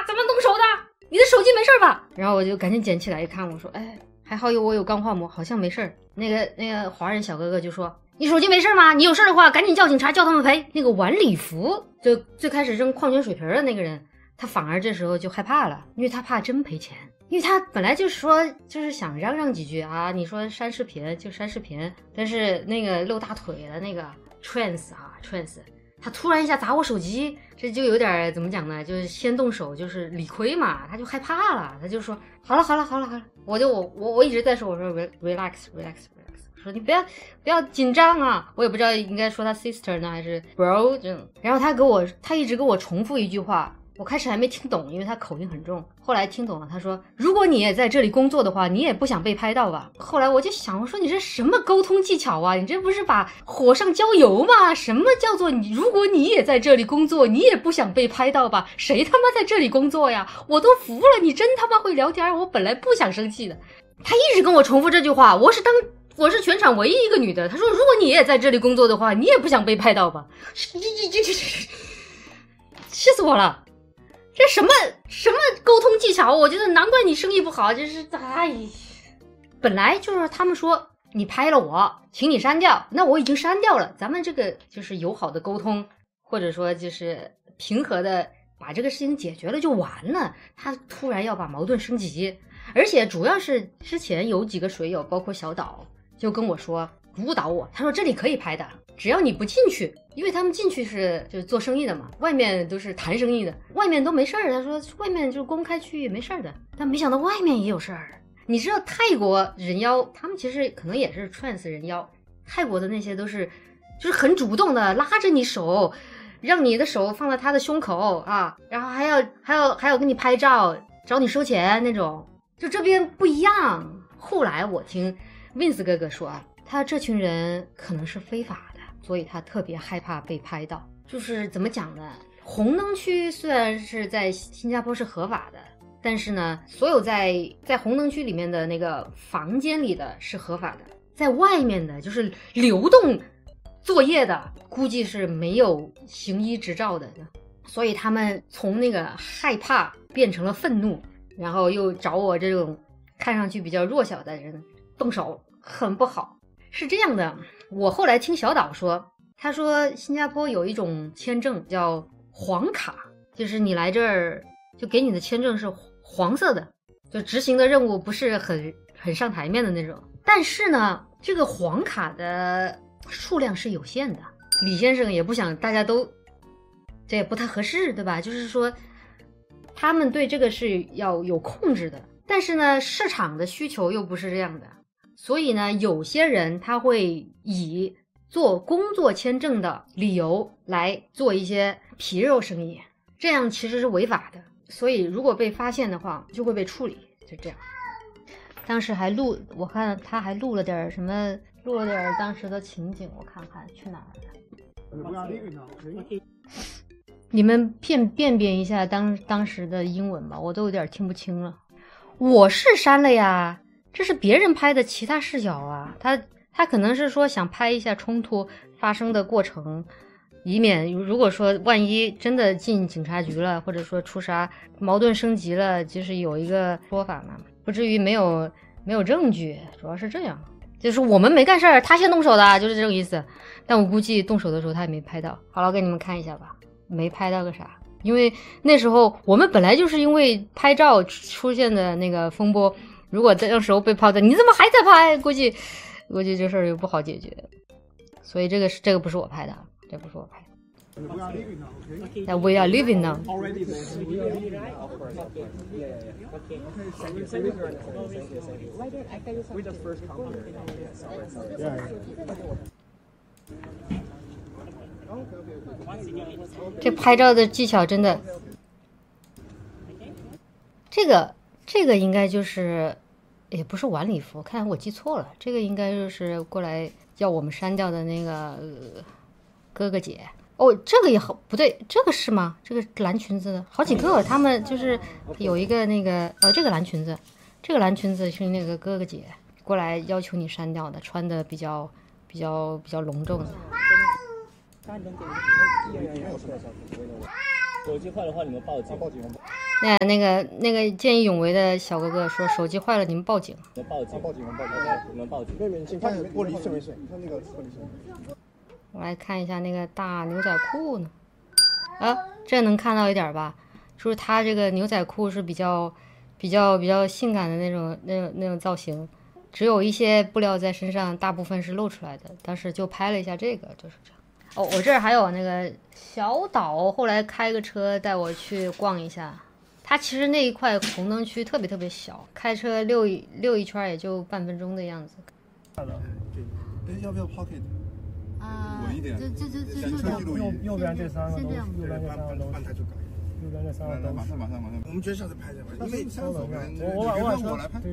怎么动手的？你的手机没事吧？然后我就赶紧捡起来一看，我说，哎，还好我有钢化膜，好像没事。那个华人小哥哥就说，你手机没事吗？你有事的话，赶紧叫警察，叫他们赔。那个晚礼服就最开始扔矿泉水瓶的那个人，他反而这时候就害怕了，因为他怕真赔钱。因为他本来就是说，就是想嚷嚷几句啊，你说删视频就删视频，但是那个露大腿的那个 trans， 他突然一下砸我手机，这就有点怎么讲呢？就是先动手就是理亏嘛，他就害怕了，他就说好了，我一直在说，我说 relax， 说你不要紧张啊，我也不知道应该说他 sister 呢还是 bro 这种，然后他一直跟我重复一句话。我开始还没听懂，因为他口音很重，后来听懂了。他说如果你也在这里工作的话，你也不想被拍到吧。后来我就想，我说你这什么沟通技巧啊，你这不是把火上浇油吗？什么叫做如果你也在这里工作，你也不想被拍到吧？谁他妈在这里工作呀？我都服了，你真他妈会聊天，我本来不想生气的。他一直跟我重复这句话，我是全场唯一一个女的。他说如果你也在这里工作的话，你也不想被拍到吧？气死我了。这什么沟通技巧？我觉得难怪你生意不好，就是本来就是他们说你拍了我，请你删掉，那我已经删掉了，咱们这个就是友好的沟通，或者说就是平和的把这个事情解决了就完了。他突然要把矛盾升级，而且主要是之前有几个水友，包括小岛，就跟我说误导我，他说这里可以拍的，只要你不进去，因为他们进去是就是做生意的嘛，外面都是谈生意的，外面都没事儿。他说外面就是公开区域没事儿的，但没想到外面也有事儿。你知道泰国人妖，他们其实可能也是 trans 人妖，泰国的那些都是就是很主动的拉着你手，让你的手放在他的胸口啊，然后还要跟你拍照，找你收钱那种。就这边不一样。后来我听 Vince 哥哥说啊，他这群人可能是非法的，所以他特别害怕被拍到。就是怎么讲呢？红灯区虽然是在新加坡是合法的，但是呢，所有在红灯区里面的那个房间里的是合法的，在外面的就是流动作业的，估计是没有行医执照的。所以他们从那个害怕变成了愤怒，然后又找我这种看上去比较弱小的人动手，很不好。是这样的，我后来听小岛说，他说新加坡有一种签证叫黄卡，就是你来这儿就给你的签证是黄色的，就执行的任务不是很上台面的那种。但是呢，这个黄卡的数量是有限的。李先生也不想大家都，这也不太合适，对吧？就是说他们对这个是要有控制的，但是呢市场的需求又不是这样的。所以呢，有些人他会以做工作签证的理由来做一些皮肉生意，这样其实是违法的。所以如果被发现的话，就会被处理，就这样。当时还我看他还录了点什么，录了点当时的情景，我看看去哪了。你们辨别一下当时的英文吧，我都有点听不清了。我是删了呀。这是别人拍的其他视角啊，他可能是说想拍一下冲突发生的过程，以免如果说万一真的进警察局了，或者说出啥矛盾升级了，就是有一个说法嘛，不至于没有证据，主要是这样，就是我们没干事儿，他先动手的，就是这种意思。但我估计动手的时候他也没拍到。好了，我给你们看一下吧，没拍到个啥。因为那时候我们本来就是因为拍照出现的那个风波，如果这时候被抛的，你怎么还在拍？估计这事儿又不好解决，所以这个不是我拍的，这不是我拍的。That we are living now.这拍照的技巧真的，这个应该就是也不是晚礼服，看来我记错了，这个应该就是过来叫我们删掉的那个哥哥姐。哦，这个也好不对，这个是吗？这个蓝裙子的好几个，他们就是有一个那个这个蓝裙子是那个哥哥姐过来要求你删掉的，穿的比较隆重的。 手机坏的话，你们报警。 那个见义勇为的小哥哥说手机坏了，你们报警。 我们报警，我们报警。 你看玻璃碎没碎？你看那个玻璃碎。 我来看一下那个大牛仔裤呢，啊，这能看到一点吧？就是它这个牛仔裤是比较性感的那种造型，只有一些布料在身上，大部分是露出来的。当时就拍了一下这个，就是这样。哦，我这儿还有那个小岛，后来开个车带我去逛一下。它其实那一块红灯区特别小，开车溜一圈也就半分钟的样子。 哎，要不要 pocket？稳一点。 右边这三个都，右边这三个都， 半台就搞。 右边这三个都。 马上，我们接下来拍下来，因为我来拍。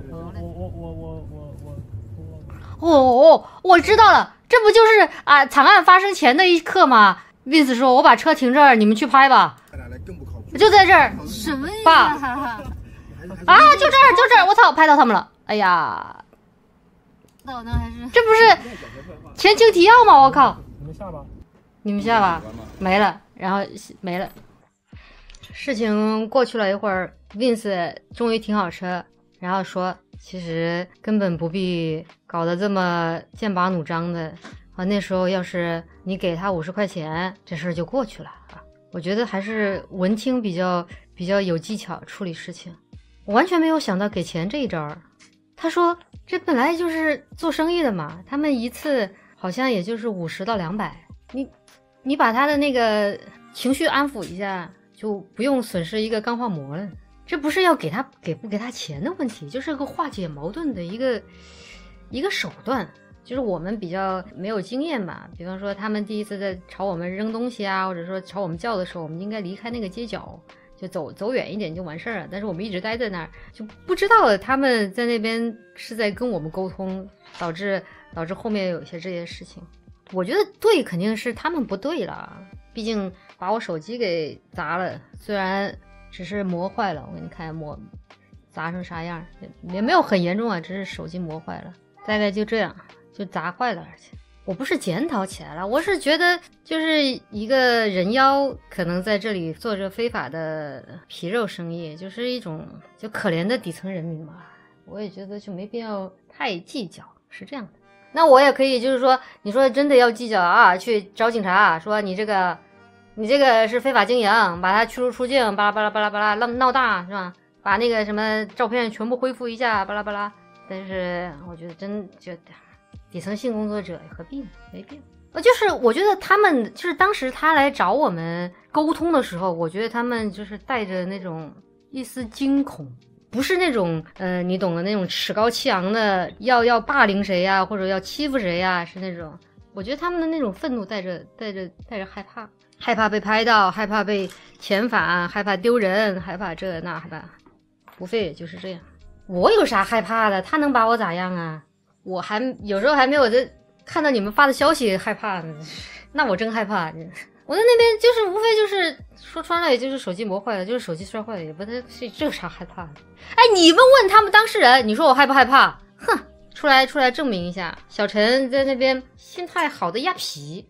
我知道了，这不就是啊惨案发生前的一刻吗？Vince 说：“我把车停这儿，你们去拍吧。”就在这儿， 什么呀？ 爸啊，就这儿，我操，拍到他们了！哎呀， 那还是这不是前情提要吗？我靠！ 你们下吧， 没了，然后没了。事情过去了一会儿 ，Vince 终于停好车，然后说：“其实根本不必搞得这么剑拔弩张的啊！那时候要是你给他50块钱，这事儿就过去了啊！”我觉得还是文清比较有技巧处理事情，我完全没有想到给钱这一招。他说这本来就是做生意的嘛，他们一次好像也就是50到200，你把他的那个情绪安抚一下，就不用损失一个钢化膜了。这不是要给不给他钱的问题，就是个化解矛盾的一个手段。就是我们比较没有经验吧，比方说他们第一次在朝我们扔东西啊，或者说朝我们叫的时候，我们应该离开那个街角，就走远一点就完事儿了。但是我们一直待在那儿，就不知道他们在那边是在跟我们沟通，导致后面有一些这些事情。我觉得对，肯定是他们不对了，毕竟把我手机给砸了，虽然只是磨坏了，我给你看砸成啥样，也没有很严重啊，只是手机磨坏了，大概就这样。就砸坏了，而且我不是检讨起来了，我是觉得就是一个人妖可能在这里做着非法的皮肉生意，就是一种就可怜的底层人民嘛。我也觉得就没必要太计较，是这样的。那我也可以就是说，你说真的要计较啊，去找警察说你这个是非法经营，把他驱逐出境，巴拉巴拉巴拉巴拉，闹大是吧？把那个什么照片全部恢复一下，巴拉巴拉。但是我觉得真觉得。底层性工作者何必呢？没必要。就是我觉得他们就是当时他来找我们沟通的时候，我觉得他们就是带着那种一丝惊恐，不是那种你懂的那种趾高气扬的要霸凌谁呀，或者要欺负谁呀，是那种。我觉得他们的那种愤怒带着害怕被拍到，害怕被遣返，害怕丢人，害怕这那，害怕，无非也就是这样。我有啥害怕的？他能把我咋样啊？我有时候还没有在看到你们发的消息害怕呢，那我真害怕。我在那边就是无非就是说穿了，也就是手机磨坏了，就是手机摔坏了，也不太这有啥害怕的。哎，你们问他们当事人，你说我害不害怕？哼，出来证明一下。小陈在那边心态好的压皮。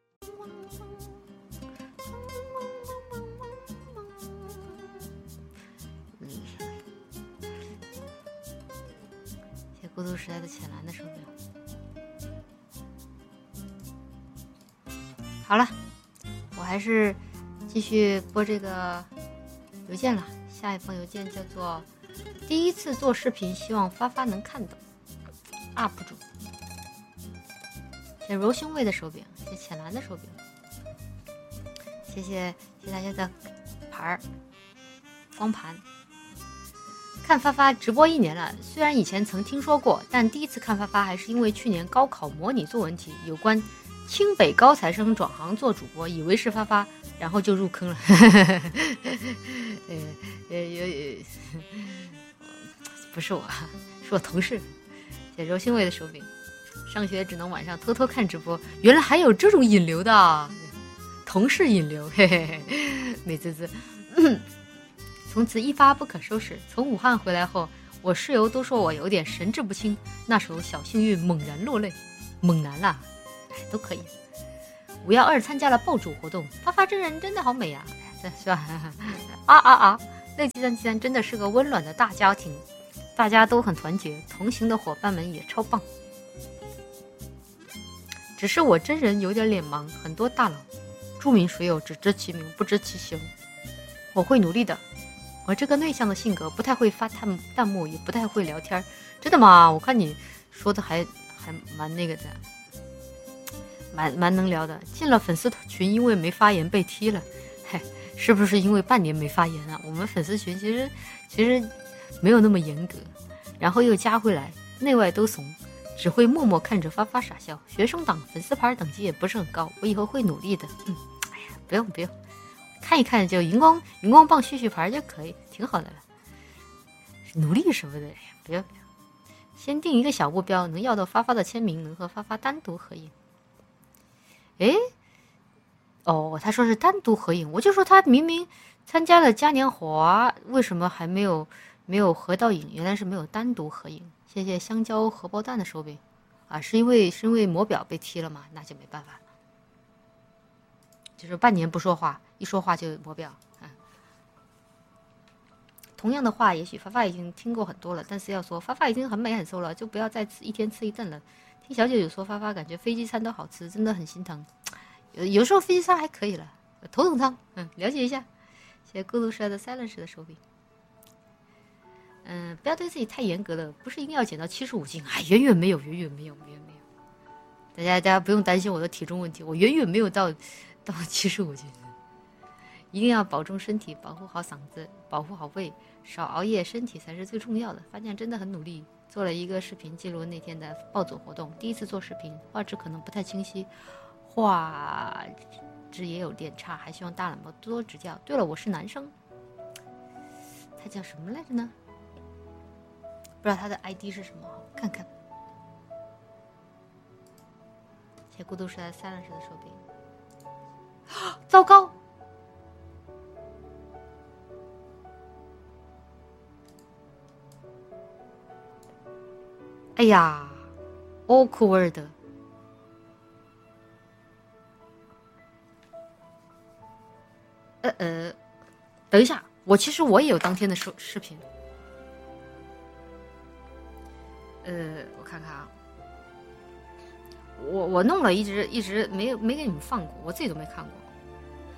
孤独时代的浅蓝的手表。好了，我还是继续播这个邮件了。下一封邮件叫做第一次做视频，希望发发能看到。UP 主写柔性味的手柄，写浅蓝的手柄，谢谢大家的光盘。看发发直播1年了，虽然以前曾听说过，但第一次看发发还是因为去年高考模拟作文题有关清北高材生转行做主播，以为是发发，然后就入坑了。不是我，是我同事写柔性味的手柄。上学只能晚上偷偷看直播，原来还有这种引流的，同事引流，嘿嘿嘿，美滋滋。从此一发不可收拾。从武汉回来后，我室友都说我有点神志不清，那时候小幸运猛然落泪，猛男啦，都可以。512参加了爆主活动，发发真人真的好美啊，是吧？ 类733真的是个温暖的大家庭，大家都很团结，同行的伙伴们也超棒。只是我真人有点脸盲，很多大佬著名水友只知其名不知其形。我会努力的。我这个内向的性格不太会发弹幕，也不太会聊天。真的吗？我看你说的还蛮那个的，蛮能聊的。进了粉丝群，因为没发言被踢了。嗨，是不是因为半年没发言啊？我们粉丝群其实没有那么严格，然后又加回来，内外都怂，只会默默看着发发傻笑。学生党粉丝牌等级也不是很高，我以后会努力的。哎呀，不用，看一看就荧光棒续牌就可以，挺好的了。努力什么的，哎呀，不要。先定一个小目标，能要到发发的签名，能和发发单独合影。诶，哦，他说是单独合影，我就说他明明参加了嘉年华，为什么还没有合到影？原来是没有单独合影。谢谢香蕉荷包蛋的手柄啊，是因为魔表被踢了吗？那就没办法了，就是半年不说话，一说话就魔表。同样的话，也许发发已经听过很多了，但是要说发发已经很美很瘦了，就不要再一天吃一顿了。听小姐有说发发感觉飞机餐都好吃，真的很心疼。有时候飞机餐还可以了，头等舱，了解一下。谢谢孤独帅的 silence 的手柄。不要对自己太严格了，不是一定要减到75斤，远远没有。大家不用担心我的体重问题，我远远没有到75斤。一定要保重身体，保护好嗓子，保护好胃，少熬夜，身体才是最重要的。发现真的很努力，做了一个视频记录那天的暴走活动。第一次做视频，画质可能不太清晰，画质也有点差，还希望大佬们多多指教。对了，我是男生，他叫什么来着呢？不知道他的 ID 是什么，看看。谢谢孤独时代3人时的手柄。糟糕！哎呀 ，awkward。等一下，其实我也有当天的视频。我看看啊，我弄了，一直没给你们放过，我自己都没看过。